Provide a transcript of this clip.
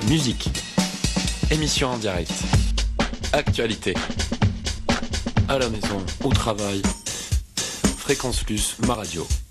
Musique, émission en direct, actualité, à la maison, au travail, Fréquence Plus, ma radio.